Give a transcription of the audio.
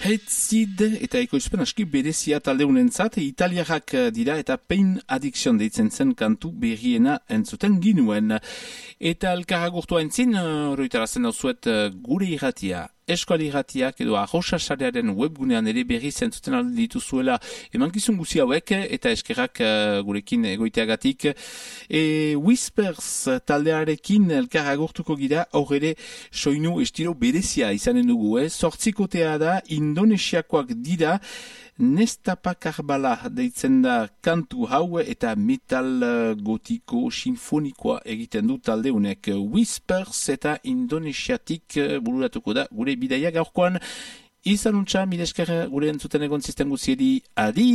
Hetzid eta ekoizpen aski berezia talde unentzat, italiarrak dira eta Pain Addiction deitzen zen kantu berriena entzuten ginuen. Eta elkaragurtua entzin, oroitarazen dauzuet gure irratia, eskuali irratiak edo arrosasarearen webgunean ere berri zentzuten alde dituzuela emankizun guzi hauek eta eskerrak gurekin egoiteagatik. Whispers taldearekin elkaragurtuko gira, hor ere soinu estilo berezia izanen dugu, sortzikotea da, indonesiakoak dira, Nestapa Karbala deitzen da kantu hau eta metal gotiko sinfonikoa egiten du taldeunek. Whispers eta indonesiatik bururatuko da gure bidaia gaurkoan. Izanuntza, milesker gure entzuten egon zisten guziedi, adi!